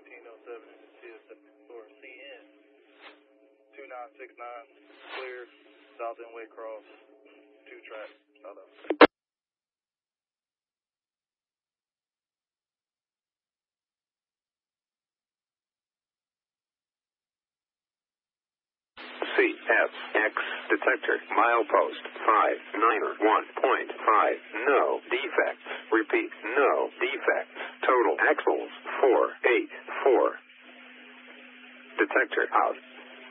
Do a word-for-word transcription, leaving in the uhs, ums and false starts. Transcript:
nineteen oh seven in the C S or C N two nine six nine, clear, south end way cross, two tracks, south of. C S X detector milepost five nine one point five, no defects. Repeat, no defects. Total axles four eight four. Detector out.